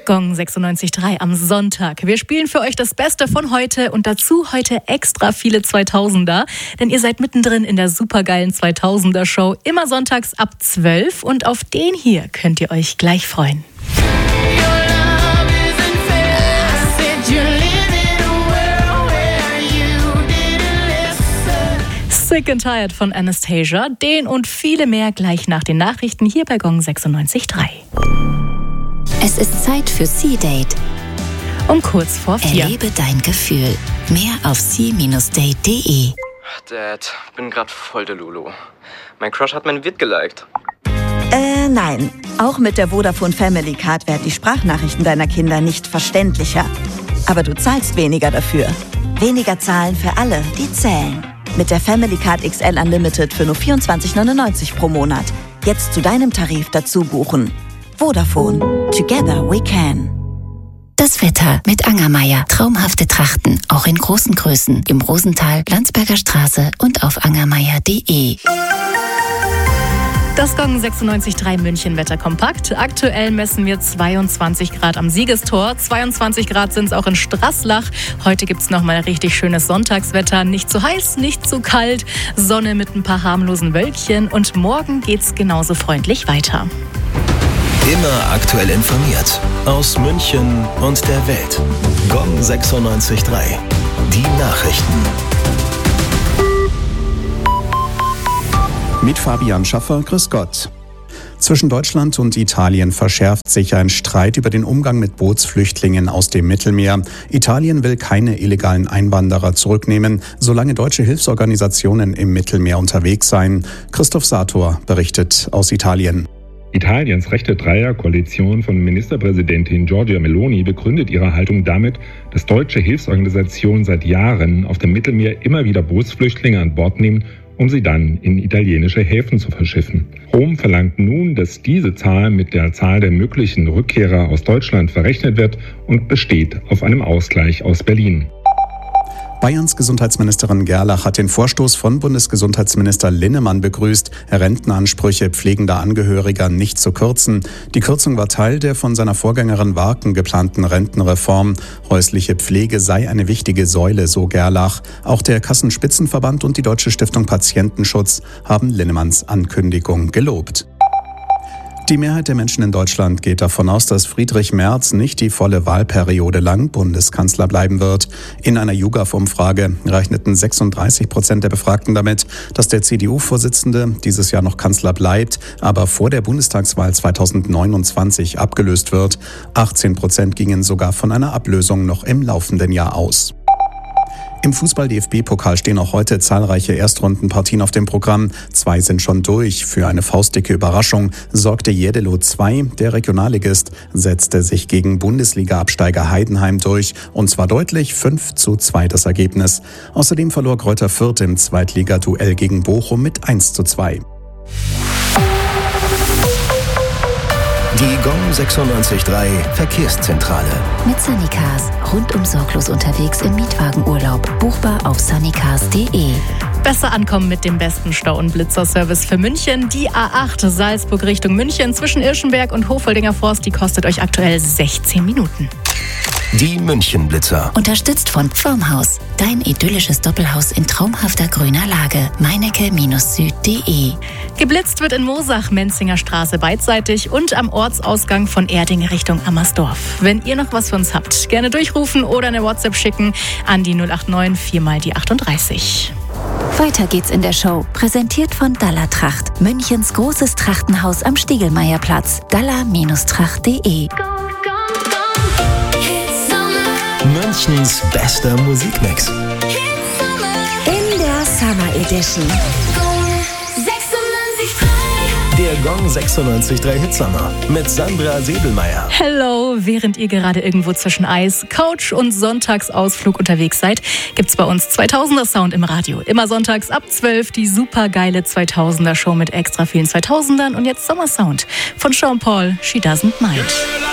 Gong 96.3 am Sonntag. Wir spielen für euch das Beste von heute und dazu heute extra viele 2000er, denn ihr seid mittendrin in der supergeilen 2000er Show, immer sonntags ab 12 und auf den hier könnt ihr euch gleich freuen. Sick and Tired von Anastasia, den und viele mehr gleich nach den Nachrichten hier bei Gong 96.3. Es ist Zeit für C-Date. Um kurz vor 4. Erlebe dein Gefühl. Mehr auf c-date.de. Dad, bin grad voll der Lulu. Mein Crush hat mein Vid geliked. Nein. Auch mit der Vodafone Family Card werden die Sprachnachrichten deiner Kinder nicht verständlicher. Aber du zahlst weniger dafür. Weniger zahlen für alle, die zählen. Mit der Family Card XL Unlimited für nur 24,99 pro Monat. Jetzt zu deinem Tarif dazu buchen. Vodafone. Together we can. Das Wetter mit Angermeier. Traumhafte Trachten, auch in großen Größen. Im Rosental, Landsberger Straße und auf angermeier.de. Das Gong 96.3 München Wetterkompakt. Aktuell messen wir 22 Grad am Siegestor. 22 Grad sind es auch in Straßlach. Heute gibt es nochmal richtig schönes Sonntagswetter. Nicht zu heiß, nicht zu kalt. Sonne mit ein paar harmlosen Wölkchen. Und morgen geht's genauso freundlich weiter. Immer aktuell informiert. Aus München und der Welt. Gong 96.3. Die Nachrichten. Mit Fabian Schaffer, grüß Gott. Zwischen Deutschland und Italien verschärft sich ein Streit über den Umgang mit Bootsflüchtlingen aus dem Mittelmeer. Italien will keine illegalen Einwanderer zurücknehmen, solange deutsche Hilfsorganisationen im Mittelmeer unterwegs seien. Christoph Sator berichtet aus Italien. Italiens rechte Dreierkoalition von Ministerpräsidentin Giorgia Meloni begründet ihre Haltung damit, dass deutsche Hilfsorganisationen seit Jahren auf dem Mittelmeer immer wieder Bootsflüchtlinge an Bord nehmen, um sie dann in italienische Häfen zu verschiffen. Rom verlangt nun, dass diese Zahl mit der Zahl der möglichen Rückkehrer aus Deutschland verrechnet wird und besteht auf einem Ausgleich aus Berlin. Bayerns Gesundheitsministerin Gerlach hat den Vorstoß von Bundesgesundheitsminister Linnemann begrüßt, Rentenansprüche pflegender Angehöriger nicht zu kürzen. Die Kürzung war Teil der von seiner Vorgängerin Warken geplanten Rentenreform. Häusliche Pflege sei eine wichtige Säule, so Gerlach. Auch der Kassenspitzenverband und die Deutsche Stiftung Patientenschutz haben Linnemanns Ankündigung gelobt. Die Mehrheit der Menschen in Deutschland geht davon aus, dass Friedrich Merz nicht die volle Wahlperiode lang Bundeskanzler bleiben wird. In einer YouGov-Umfrage rechneten 36% der Befragten damit, dass der CDU-Vorsitzende dieses Jahr noch Kanzler bleibt, aber vor der Bundestagswahl 2029 abgelöst wird. 18% gingen sogar von einer Ablösung noch im laufenden Jahr aus. Im Fußball-DFB-Pokal stehen auch heute zahlreiche Erstrundenpartien auf dem Programm. 2 sind schon durch. Für eine faustdicke Überraschung sorgte Jeddelo 2. Der Regionalligist setzte sich gegen Bundesliga-Absteiger Heidenheim durch. Und zwar deutlich 5:2 das Ergebnis. Außerdem verlor Greuther Fürth im Zweitligaduell gegen Bochum mit 1:2. Die Gong 96.3 Verkehrszentrale. Mit Sunnycars. Rundum sorglos unterwegs im Mietwagenurlaub. Buchbar auf sunnycars.de. Besser ankommen mit dem besten Stau- und Blitzerservice für München. Die A8 Salzburg Richtung München zwischen Irschenberg und Hochfoldinger Forst, die kostet euch aktuell 16 Minuten. Die München-Blitzer. Unterstützt von Farmhaus. Dein idyllisches Doppelhaus in traumhafter grüner Lage. meinecke-süd.de. Geblitzt wird in Moosach, Menzinger Straße beidseitig und am Ortsausgang von Erding Richtung Ammersdorf. Wenn ihr noch was für uns habt, gerne durchrufen oder eine WhatsApp schicken an die 089 4x38. Weiter geht's in der Show. Präsentiert von Dalla Tracht. Münchens großes Trachtenhaus am Stiegelmeierplatz. dalla-tracht.de. Münchens bester Musikmix. In der Summer Edition. Der Gong 96.3 Hitsummer mit Sandra Sebelmeier. Hello, während ihr gerade irgendwo zwischen Eis, Couch und Sonntagsausflug unterwegs seid, gibt's bei uns 2000er Sound im Radio. Immer sonntags ab 12 die supergeile 2000er Show mit extra vielen 2000ern und jetzt Sommersound von Sean Paul, She Doesn't Mind.